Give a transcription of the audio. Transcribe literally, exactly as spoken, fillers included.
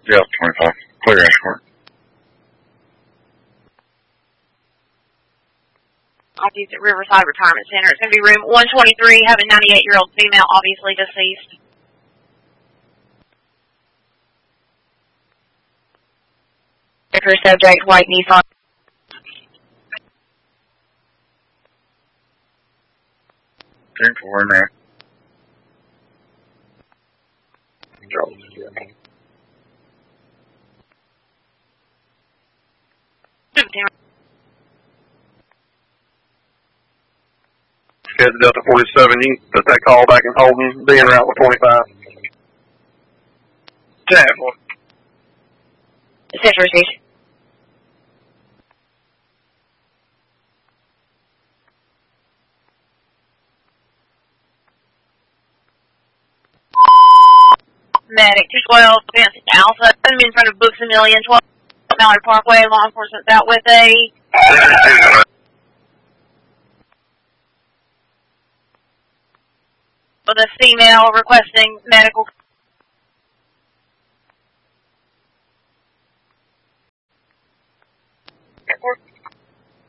Yeah, twenty-five. Clear escort. I'll use at Riverside Retirement Center. It's going to be room one twenty-three, have a ninety-eight-year-old female, obviously deceased. For subject, white Nissan. ten four, man. Head to Delta forty-seven, you can put that call back in Holden, being route with twenty-five. ten four. Central Station. Medic two twelve, Vincent Alpha, I'm in front of Books a Million, twelve Mallard Parkway, law enforcement's out with a... with a female requesting medical... Airport.